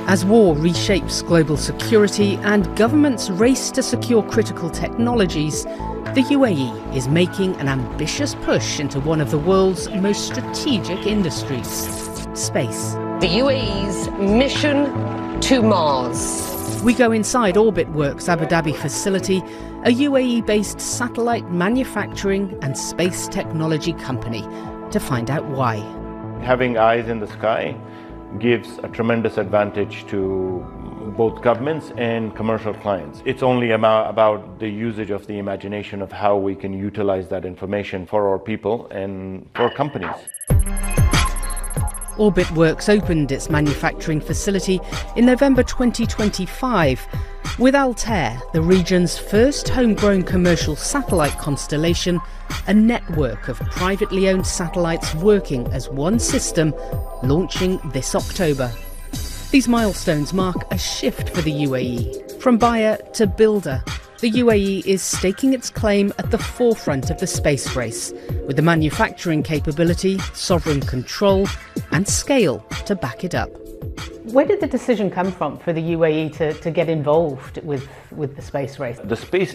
As war reshapes global security and governments race to secure critical technologies, the UAE is making an ambitious push into one of the world's most strategic industries: space. The UAE's mission to Mars. We go inside Orbitworks Abu Dhabi facility, a UAE-based satellite manufacturing and space technology company, to find out why. Having eyes in the sky gives a tremendous advantage to both governments and commercial clients. It's only about the usage of the imagination of how we can utilize that information for our people and for companies. Orbitworks opened its manufacturing facility in November 2025, with Altair, the region's first homegrown commercial satellite constellation, a network of privately owned satellites working as one system, launching this October. These milestones mark a shift for the UAE. From buyer to builder, the UAE is staking its claim at the forefront of the space race, with the manufacturing capability, sovereign control and scale to back it up. Where did the decision come from for the UAE to get involved with the space race? The space